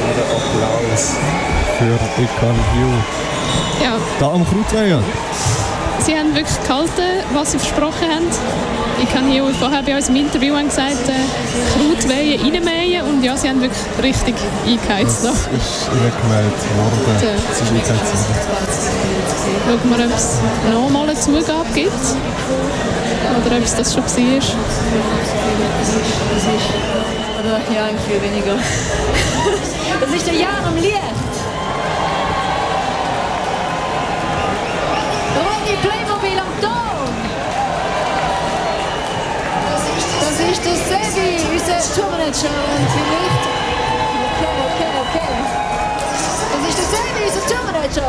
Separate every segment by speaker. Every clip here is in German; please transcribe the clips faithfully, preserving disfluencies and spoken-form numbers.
Speaker 1: Applaus für I Can You.
Speaker 2: Ja.
Speaker 1: Da am Krautweiher.
Speaker 2: Sie haben wirklich gehalten, was sie versprochen haben. Ich kann hier vorher bei uns im Interview haben gesagt, äh, Krautweihen reinmähen und ja, sie haben wirklich richtig eingeheizt.
Speaker 1: Das ist reingemäht worden.
Speaker 2: Ja.
Speaker 1: Das ist eingeheizt worden.
Speaker 2: Schauen wir, ob es nochmal eine Zugabe gibt oder ob es das schon war.
Speaker 3: Oder ja, viel weniger. Das ist der Jahr am Licht. Ronny Playmobil am Ton. Das ist der Sebi, unser Tourmanager. Und vielleicht... Okay, okay, okay. Das ist der Sebi, unser Tourmanager.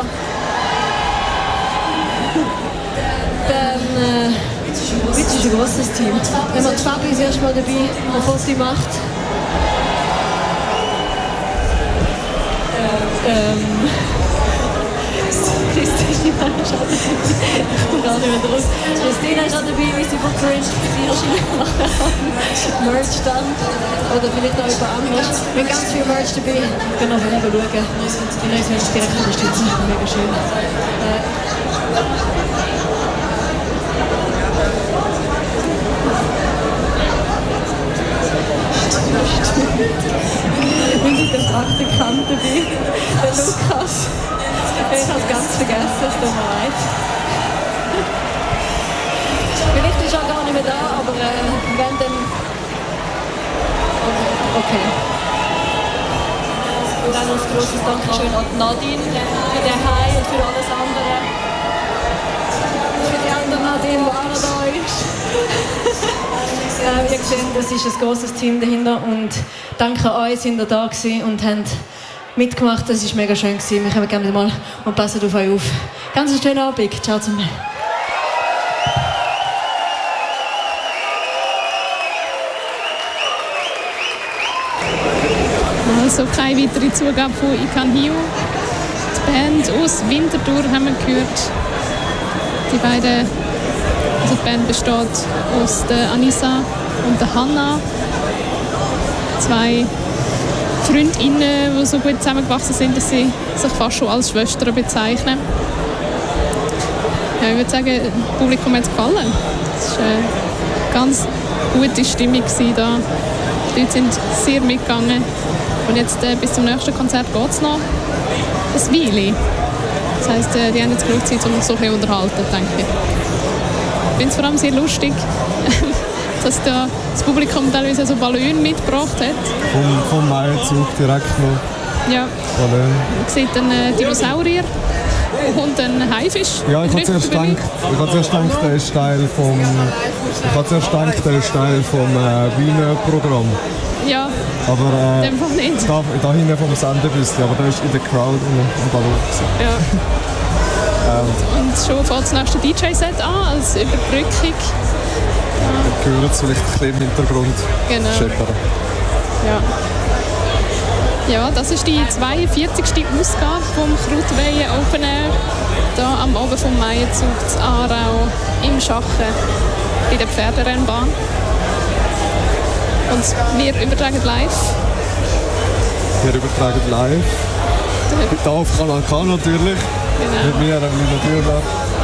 Speaker 3: Dann... Äh, Witz ist ein grosses Team. Wenn man die Fabi das erste Mal dabei ein Foto macht. Ähm... Christina ist auch dabei. Ich komme gar nicht mehr draus. Christina ist auch dabei, wie sie von Cringe Merch dann. Oder vielleicht noch jemand anderes. Wir haben ganz viel Merch dabei. Wir können noch vorher schauen. Die Leute werden uns direkt unterstützen. Mega schön. Äh, Wir sind der Praktikant dabei, der Lukas. Ich habe es ganz vergessen, es tut mir leid. Vielleicht ist er gar nicht mehr da, aber äh, wenn dann... Okay. Und dann noch ein grosses Dankeschön an Nadine für den Hai und für alles andere. Für die andere Nadine, die auch noch da ist. Ja, wie gesehen, das ist ein grosses Team dahinter und danke an euch, sind ihr da gewesen und habt mitgemacht. Das war mega schön gewesen. Wir kommen gerne mal und passen auf euch auf. Ganz einen schönen Abend. Ciao zusammen.
Speaker 2: Also keine weitere Zugabe von I Can You. Die Band aus Winterthur haben wir gehört. Die beiden, also die Band besteht aus der Anissa und der Hanna. Zwei Freundinnen, die so gut zusammengewachsen sind, dass sie sich fast schon als Schwestern bezeichnen. Ja, ich würde sagen, dem Publikum hat es gefallen. Es war eine ganz gute Stimmung da. Die Leute sind sehr mitgegangen. Und jetzt äh, bis zum nächsten Konzert geht es noch ein Weile. Das heisst, äh, die haben jetzt genug Zeit, um uns so viel unterhalten, denke ich. Ich finde es vor allem sehr lustig, dass da das Publikum teilweise so Ballone mitgebracht hat.
Speaker 1: Vom, vom Maienzug direkt noch.
Speaker 2: Ja.
Speaker 1: Ballon.
Speaker 2: Man sieht einen Dinosaurier und einen Haifisch.
Speaker 1: Ja, ich habe zuerst gedacht, ich habe zuerst gedacht, der ist Teil vom, ich habe zuerst gedacht, der ist Teil vom äh, Wiener-Programm.
Speaker 2: Ja,
Speaker 1: aber äh,
Speaker 2: in dem Fall nicht.
Speaker 1: Da, da hinten vom Sendebüsschen, aber der ist in der Crowd im Ballon.
Speaker 2: Ja.
Speaker 1: ähm.
Speaker 2: Und schon fängt das nächste D J-Set an, als Überbrückung.
Speaker 1: Ja. Wir hören es vielleicht ein bisschen im Hintergrund
Speaker 2: genau.
Speaker 1: scheppern.
Speaker 2: Ja. Ja, das ist die zweiundvierzigste Ausgabe vom Krautweihen Open Air. Hier am Abend vom Maienzug zu Aarau im Schachen bei der Pferderennbahn. Und wir übertragen live.
Speaker 1: Wir übertragen live. Hier auf Kanal K natürlich.
Speaker 2: Genau.
Speaker 1: Mit mir, Lina Dürler.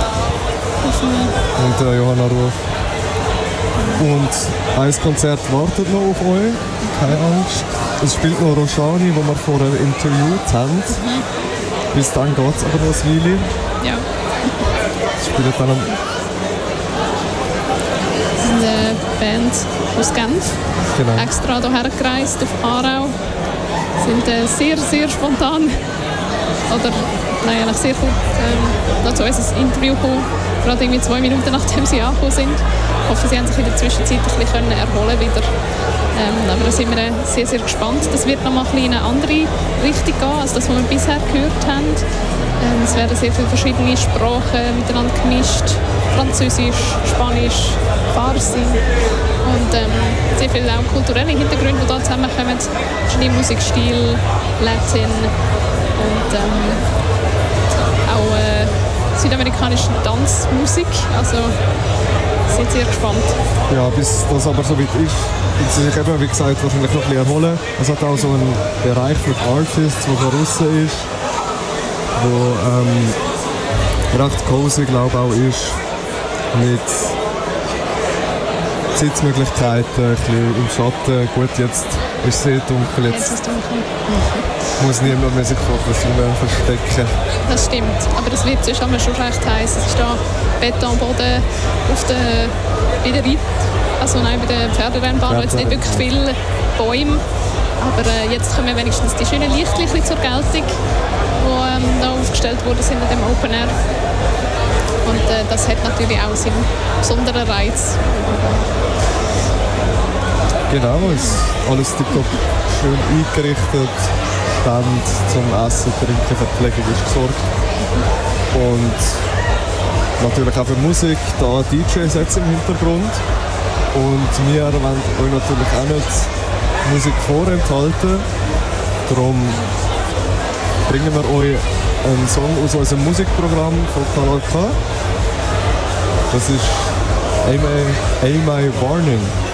Speaker 1: Und äh, Johanna Ruf. Und ein Konzert wartet noch auf euch. Keine Angst. Es spielt noch Roshani, die wir vorher interviewt haben. Mhm. Bis dann geht es aber noch ein Weile.
Speaker 2: Ja.
Speaker 1: Es spielt dann am...
Speaker 2: Eine Band aus Genf.
Speaker 1: Genau.
Speaker 2: Extra hierher gereist auf Aarau. Sind äh, sehr, sehr spontan. Oder, nein, eigentlich sehr gut ähm, noch zu uns ein Interview gekommen. Gerade irgendwie zwei Minuten nachdem sie angekommen sind. Ich hoffe, sie haben sich in der Zwischenzeit ein bisschen erholen wieder. Ähm, aber da sind wir sehr, sehr gespannt. Das wird noch mal ein in eine andere Richtung gehen, als das, was wir bisher gehört haben. Ähm, es werden sehr viele verschiedene Sprachen miteinander gemischt. Französisch, Spanisch, Farsi. Und ähm, sehr viele auch kulturelle Hintergründe, die da zusammenkommen. Verschiedene Musikstile, Latin und ähm, auch äh, südamerikanische Tanzmusik. Also sind sehr gespannt.
Speaker 1: Ja, bis das aber so weit ist, sie sich eben, wie gesagt, wahrscheinlich noch ein bisschen erholen. Es hat auch so einen Bereich für Artists, der von außen ist, wo ähm, recht cozy, glaube ich, auch ist, mit Sitzmöglichkeiten, ein bisschen im Schatten. Gut, jetzt ist es sehr dunkel, jetzt,
Speaker 2: Jetzt ist es dunkel.
Speaker 1: muss niemand mehr sich vor der Sonne verstecken.
Speaker 2: Das stimmt, aber es wird sonst immer schon recht heiß. Es ist da Betonboden auf der, bei der Reit, also nein, bei der Pferderennbahn, jetzt nicht wirklich viele Bäume, aber äh, jetzt kommen wenigstens die schönen Lichtchen zur Geltung, die ähm, da aufgestellt wurden sind in dem Open Air. Und äh, das hat natürlich auch seinen besonderen Reiz.
Speaker 1: Genau, es ist alles tiptop schön eingerichtet. Stand zum Essen, Trinken, Verpflegung ist gesorgt. Und natürlich auch für Musik, da D J-Sets im Hintergrund. Und wir wollen euch natürlich auch nicht Musik vorenthalten. Darum bringen wir euch einen Song aus unserem Musikprogramm von Kanal K. Das ist A M A Warning.